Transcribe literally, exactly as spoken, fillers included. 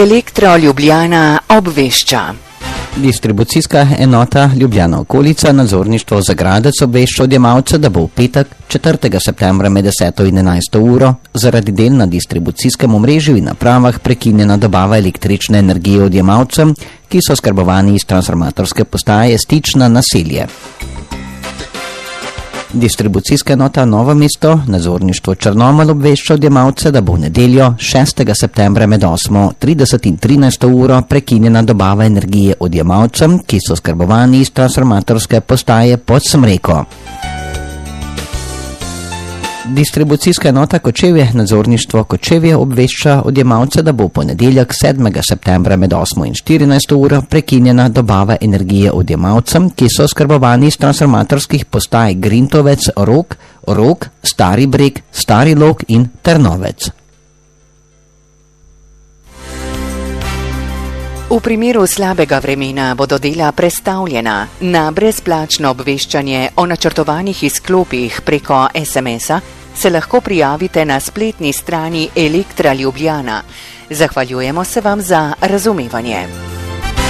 Elektro Ljubljana obvešča. Distribucijska enota Ljubljana okolica nadzorništvo za Gradec obvešča odjemalce, da bo v petek, četrtega septembra med deseto in enajsto uro, zaradi del na distribucijskem omrežju in napravah prekinjena dobava električne energije odjemalcem, ki so skrbovani iz transformatorske postaje Stična naselje. Distribucijska enota Novo mesto, nadzorništvo Črnomelj obvešča odjemalce, da bo v nedeljo, šestega septembra med osmo trideset in trinajsto uro prekinjena dobava energije odjemalcem, ki so skrbovani iz transformatorske postaje Podsmreko. Distribucijska enota Kočevje, nadzorništvo Kočevje obvešča odjemalce, da bo v ponedeljek sedmega septembra med osmo in štirinajsto uro prekinjena dobava energije odjemalcem, ki so skrbovani iz transformatorskih postaj Grintovec, Rog, Rog, Stari Breg, Stari Log in Trnovec. V primeru slabega vremena bodo dela prestavljena. Na brezplačno obveščanje o načrtovanih izklopih preko es em es-a se lahko prijavite na spletni strani Elektra Ljubljana. Zahvaljujemo se vam za razumevanje.